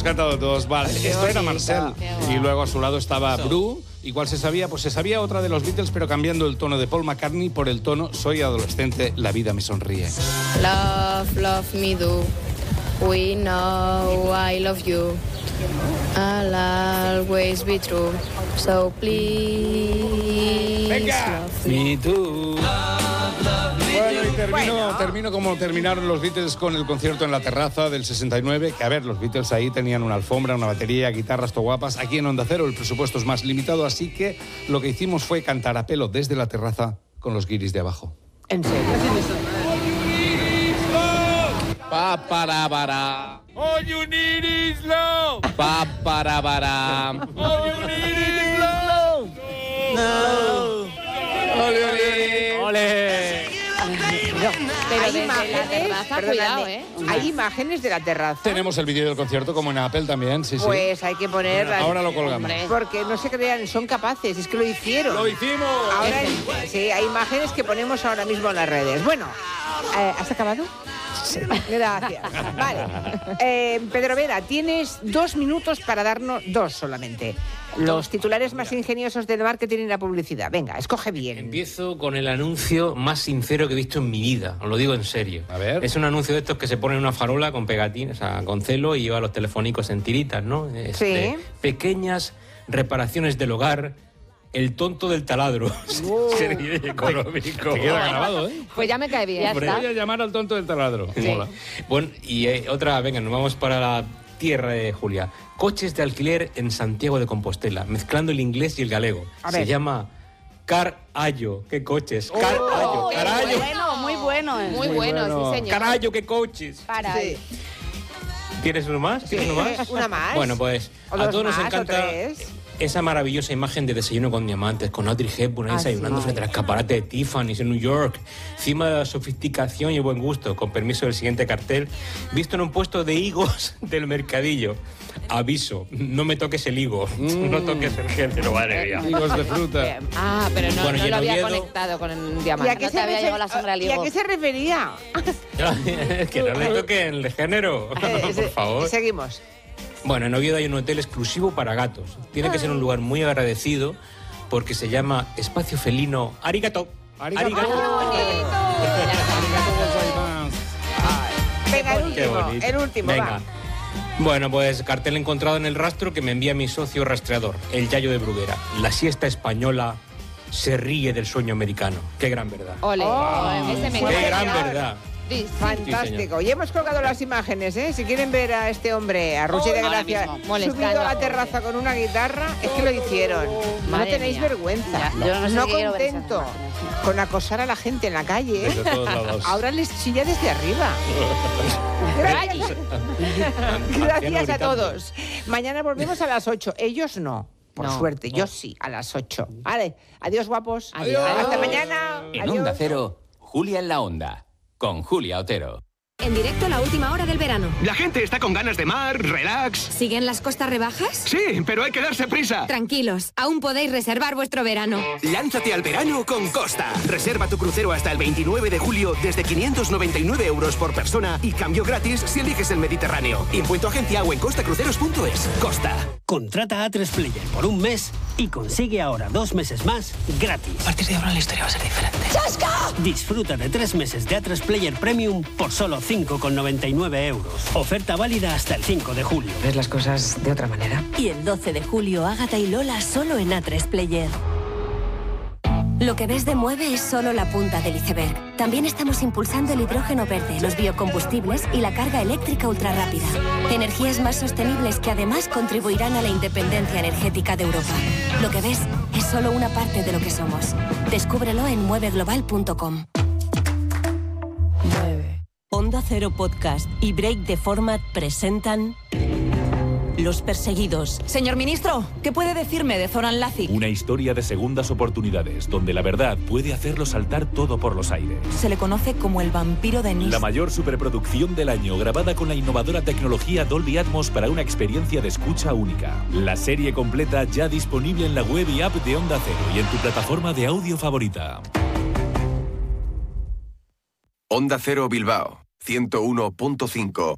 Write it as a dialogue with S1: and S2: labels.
S1: hemos cantado todos. Vale, esto era Marcel. Y luego a su lado estaba Bru. ¿Y cuál se sabía? Pues se sabía otra de los Beatles, pero cambiando el tono de Paul McCartney por el tono Soy adolescente, la vida me sonríe.
S2: Love, love me do. We know I love you. I'll always be true. So please love me
S1: too. Bueno, y termino como terminaron los Beatles con el concierto en la terraza del 69, que a ver, los Beatles ahí tenían una alfombra, una batería, guitarras guapas. Aquí en Onda Cero el presupuesto es más limitado, así que lo que hicimos fue cantar a pelo desde la terraza con los guiris de abajo.
S3: ¿En serio?
S4: Pa para para.
S5: All you need is love.
S4: Pa para para.
S5: All you need is love.
S4: No.
S3: ¡Ole!
S2: Pero
S3: Hay
S2: desde
S3: imágenes,
S2: la terraza, cuidado,
S3: hay imágenes de la terraza.
S1: Tenemos el vídeo del concierto como en Apple también, sí, sí.
S3: Pues hay que poner...
S1: Ahora lo colgamos.
S3: Porque no se crean, son capaces, es que lo hicieron.
S1: ¡Lo hicimos!
S3: Ahora sí, hay imágenes que ponemos ahora mismo en las redes. Bueno, ¿has acabado? Sí. Gracias. Vale. Pedro Vera, tienes 2 minutos para darnos 2 solamente. Los titulares más ingeniosos del marketing y la publicidad. Venga, escoge bien.
S6: Empiezo con el anuncio más sincero que he visto en mi vida. Os lo digo en serio.
S1: A ver.
S6: Es un anuncio de estos que se pone en una farola con pegatina, o sea, con celo y lleva los telefónicos en tiritas, ¿no?
S3: Sí.
S6: Pequeñas reparaciones del hogar. El tonto del taladro. Serio y económico.
S1: Te queda grabado, ¿eh?
S2: Pues ya me cae bien.
S1: Voy a llamar al tonto del taladro.
S6: Sí.
S1: Mola.
S6: Bueno, y otra, venga, nos vamos para la tierra de Julia. Coches de alquiler en Santiago de Compostela, mezclando el inglés y el galego. Se llama Carallo. ¿Qué coches? Carallo. Carallo.
S2: Muy bueno. Muy bueno, sí, señor.
S6: Carallo, qué coches.
S2: Caray.
S6: ¿Tienes uno más? ¿Tienes uno más?
S3: Una más.
S6: Bueno, pues a todos nos encanta esa maravillosa imagen de Desayuno con Diamantes, con Audrey Hepburn ahí desayunando frente al escaparate de Tiffany's en New York, encima de la sofisticación y el buen gusto, con permiso del siguiente cartel, visto en un puesto de higos del mercadillo. Aviso, no me toques el higo, no toques el género, madre mía.
S1: Higos de fruta.
S2: Pero no,
S6: Bueno,
S2: no
S6: y
S2: lo había
S6: Oviedo-
S2: conectado con el
S3: ¿Y
S2: diamante.
S3: a qué
S2: No te había llegado la sangre al
S3: ¿Y a
S2: higo.
S3: qué se refería?
S6: Que no le toquen el género, por favor.
S3: Seguimos.
S6: Bueno, en Oviedo hay un hotel exclusivo para gatos. Tiene que ser un lugar muy agradecido porque se llama Espacio Felino Arigato.
S3: Venga, el
S6: Qué
S3: último,
S6: bonito.
S3: el último,
S6: Venga.
S3: va.
S6: Bueno, pues cartel encontrado en el rastro que me envía mi socio rastreador, el Yayo de Bruguera. La siesta española se ríe del sueño americano. Qué gran verdad.
S2: Ole. Ese me
S6: Qué
S2: encanta.
S6: gran verdad.
S2: Sí,
S3: Fantástico. Y hemos colgado las imágenes, ¿eh? Si quieren ver a este hombre, a Ruchi de
S2: ahora
S3: Gracia,
S2: mismo, molestando
S3: subido a la
S2: a Jorge.
S3: terraza con una guitarra, es que lo hicieron. No
S2: Madre
S3: tenéis
S2: mía.
S3: vergüenza.
S2: Ya, yo no sé
S3: no
S2: si quiero ver esas
S3: contento
S2: imágenes.
S3: con acosar a la gente en la calle, ¿eh?
S1: Desde todos lados.
S3: Ahora les chilla desde arriba. Gracias a todos. Mañana volvemos a las 8. Ellos no. Por suerte, yo sí, a las 8. Vale, adiós guapos.
S2: Adiós.
S3: Hasta mañana.
S7: En
S3: Adiós.
S7: Onda Cero, Julia en la Onda, con Julia Otero.
S8: En directo la última hora del verano.
S9: La gente está con ganas de mar, relax.
S8: ¿Siguen las costas rebajas?
S9: Sí, pero hay que darse prisa.
S8: Tranquilos, aún podéis reservar vuestro verano.
S9: Lánzate al verano con Costa. Reserva tu crucero hasta el 29 de julio desde 599 euros por persona y cambio gratis si eliges el Mediterráneo. Impuesto agencia o en costacruceros.es. Costa.
S10: Contrata A3 Player por un mes y consigue ahora 2 meses más gratis.
S11: A partir de ahora la historia va a ser diferente.
S10: ¡Chasca! Disfruta de 3 meses de A3 Player Premium por solo 5,99 euros. Oferta válida hasta el 5 de julio.
S11: ¿Ves las cosas de otra manera?
S12: Y el 12 de julio, Ágata y Lola solo en A3 Player. Lo que ves de Mueve es solo la punta del iceberg. También estamos impulsando el hidrógeno verde, los biocombustibles y la carga eléctrica ultrarrápida. Energías más sostenibles que además contribuirán a la independencia energética de Europa. Lo que ves es solo una parte de lo que somos. Descúbrelo en mueveglobal.com.
S13: Onda Cero Podcast y Break the Format presentan Los Perseguidos.
S14: Señor ministro, ¿qué puede decirme de Zoran Lazic?
S15: Una historia de segundas oportunidades, donde la verdad puede hacerlo saltar todo por los aires.
S14: Se le conoce como el vampiro de Nice.
S15: La mayor superproducción del año, grabada con la innovadora tecnología Dolby Atmos para una experiencia de escucha única. La serie completa ya disponible en la web y app de Onda Cero y en tu plataforma de audio favorita.
S16: Onda Cero Bilbao, 101.5.